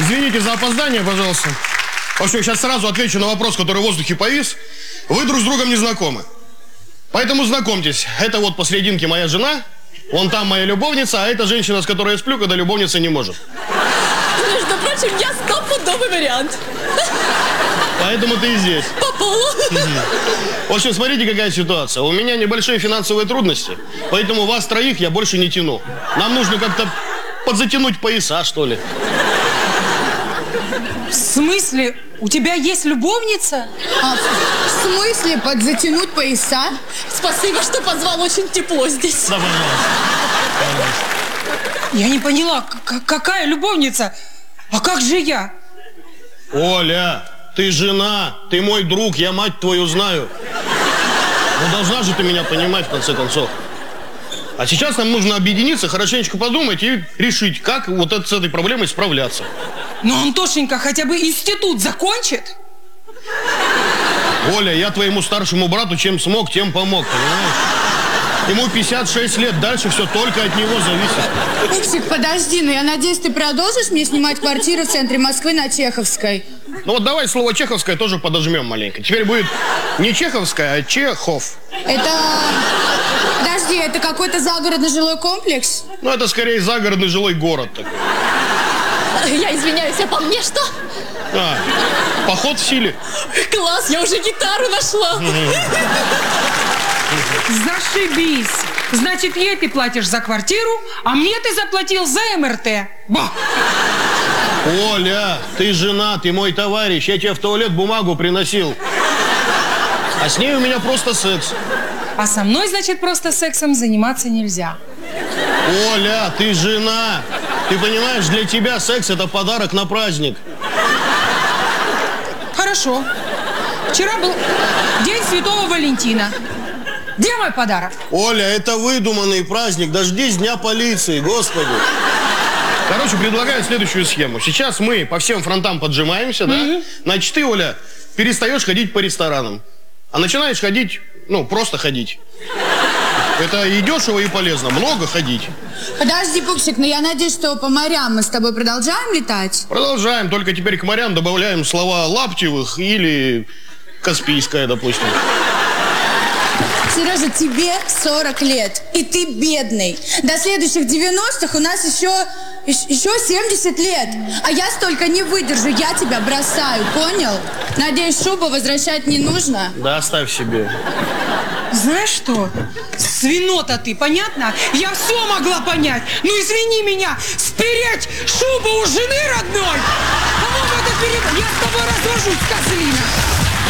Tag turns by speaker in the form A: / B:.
A: Извините за опоздание, пожалуйста. В общем, сейчас сразу отвечу на вопрос, который в воздухе повис. Вы друг с другом не знакомы. Поэтому знакомьтесь. Это вот посерединке моя жена, вон там моя любовница, а это женщина, с которой я сплю, когда любовница не может.
B: Между прочим, я стопудовый вариант.
A: Поэтому ты и здесь.
B: Попала.
A: В общем, смотрите, какая ситуация. У меня небольшие финансовые трудности, поэтому вас троих я больше не тяну. Нам нужно как-то подзатянуть пояса, что ли.
C: В смысле? У тебя есть любовница?
D: В смысле подзатянуть пояса?
B: Спасибо, что позвал, очень тепло здесь.
A: Да, пожалуйста.
C: Я не поняла, какая любовница? А как же я?
A: Оля, ты жена, ты мой друг, я мать твою знаю. Ну, должна же ты меня понимать, в конце концов. А сейчас нам нужно объединиться, хорошенечко подумать и решить, как вот с этой проблемой справляться.
C: Но Антошенька хотя бы институт закончит?
A: Оля, я твоему старшему брату чем смог, тем помог, понимаешь? Ему 56 лет, дальше все только от него зависит.
D: Пупсик, подожди, но я надеюсь, ты продолжишь мне снимать квартиру в центре Москвы на Чеховской?
A: Ну вот давай слово «чеховское» тоже подожмем маленько. Теперь будет не «чеховская», а «чехов».
D: Это... Подожди, это какой-то загородный жилой комплекс?
A: Ну это скорее загородный жилой город такой.
B: Я извиняюсь, а по мне что?
A: А, поход в силе.
B: Класс, я уже гитару нашла.
C: Зашибись. Значит, ей ты платишь за квартиру, а мне ты заплатил за МРТ. Ба!
A: Оля, ты жена, ты мой товарищ. Я тебе в туалет бумагу приносил. А с ней у меня просто секс.
C: А со мной, значит, просто сексом заниматься нельзя.
A: Оля, ты жена. Ты понимаешь, для тебя секс – это подарок на праздник.
C: Хорошо. Вчера был День Святого Валентина. Где мой подарок?
A: Оля, это выдуманный праздник. Дождись Дня полиции, господи. Короче, предлагаю следующую схему. Сейчас мы по всем фронтам поджимаемся, да? Значит, ты, Оля, перестаешь ходить по ресторанам, а начинаешь ходить, ну, просто ходить. Это и дешево, и полезно. Много ходить.
D: Подожди, Пупсик, но я надеюсь, что по морям мы с тобой продолжаем летать?
A: Продолжаем, только теперь к морям добавляем слова Лаптевых или Каспийская, допустим.
D: Сережа, тебе 40 лет, и ты бедный. До следующих 90-х у нас еще 70 лет. А я столько не выдержу, я тебя бросаю, понял? Надеюсь, шубу возвращать не нужно?
A: Да, оставь себе.
C: Знаешь что? Свинота ты, понятно? Я все могла понять. Ну извини меня, спереть шубу у жены родной. Кому это перед... Я с тобой развожусь, козлина.